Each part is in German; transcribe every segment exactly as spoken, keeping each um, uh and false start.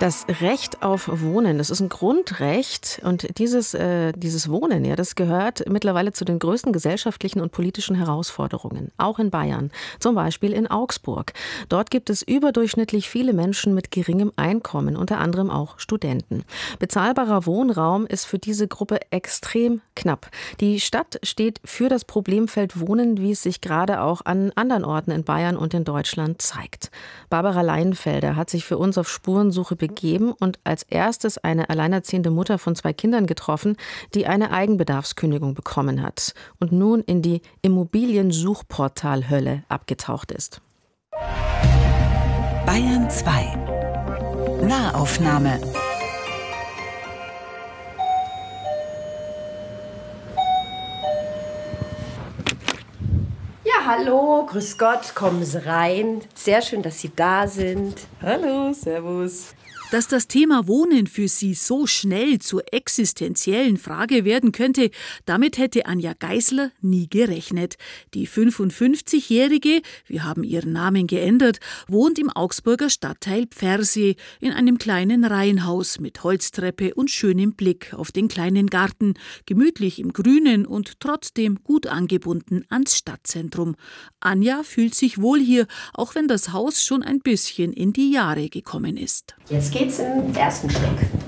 Das Recht auf Wohnen, das ist ein Grundrecht und dieses, äh, dieses Wohnen, ja, das gehört mittlerweile zu den größten gesellschaftlichen und politischen Herausforderungen, auch in Bayern, zum Beispiel in Augsburg. Dort gibt es überdurchschnittlich viele Menschen mit geringem Einkommen, unter anderem auch Studenten. Bezahlbarer Wohnraum ist für diese Gruppe extrem knapp. Die Stadt steht für das Problemfeld Wohnen, wie es sich gerade auch an anderen Orten in Bayern und in Deutschland zeigt. Barbara Leinfelder hat sich für uns auf Spurensuche begeben und als erstes eine alleinerziehende Mutter von zwei Kindern getroffen, die eine Eigenbedarfskündigung bekommen hat und nun in die Immobiliensuchportal-Hölle abgetaucht ist. Bayern zwei. Nahaufnahme. Ja, hallo, grüß Gott, kommen Sie rein. Sehr schön, dass Sie da sind. Hallo, servus. Dass das Thema Wohnen für Sie so schnell zur existenziellen Frage werden könnte, damit hätte Anja Geisler nie gerechnet. Die fünfundfünfzigjährige, wir haben ihren Namen geändert, wohnt im Augsburger Stadtteil Pfersee in einem kleinen Reihenhaus mit Holztreppe und schönem Blick auf den kleinen Garten, gemütlich im Grünen und trotzdem gut angebunden ans Stadtzentrum. Anja fühlt sich wohl hier, auch wenn das Haus schon ein bisschen in die Jahre gekommen ist. Jetzt geht's im ersten Stock.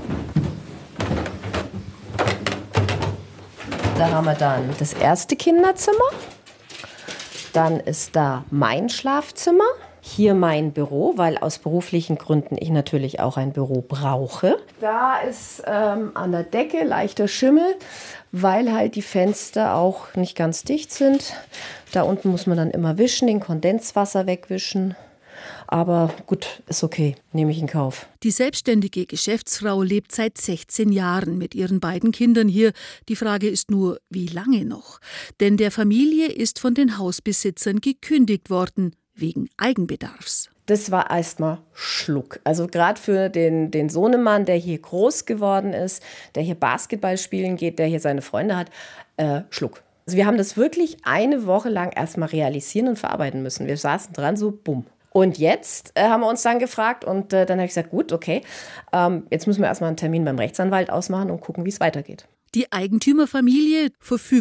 Da haben wir dann das erste Kinderzimmer. Dann ist da mein Schlafzimmer. Hier mein Büro, weil aus beruflichen Gründen ich natürlich auch ein Büro brauche. Da ist ähm, an der Decke leichter Schimmel, weil halt die Fenster auch nicht ganz dicht sind. Da unten muss man dann immer wischen, den Kondenswasser wegwischen. Aber gut, ist okay, nehme ich in Kauf. Die selbstständige Geschäftsfrau lebt seit sechzehn Jahren mit ihren beiden Kindern hier. Die Frage ist nur, wie lange noch? Denn der Familie ist von den Hausbesitzern gekündigt worden, wegen Eigenbedarfs. Das war erstmal Schluck. Also gerade für den, den Sohnemann, der hier groß geworden ist, der hier Basketball spielen geht, der hier seine Freunde hat, äh, Schluck. Also wir haben das wirklich eine Woche lang erstmal realisieren und verarbeiten müssen. Wir saßen dran, so bumm. Und jetzt äh, haben wir uns dann gefragt und äh, dann habe ich gesagt, gut, okay, ähm, jetzt müssen wir erstmal einen Termin beim Rechtsanwalt ausmachen und gucken, wie es weitergeht. Die Eigentümerfamilie verfügt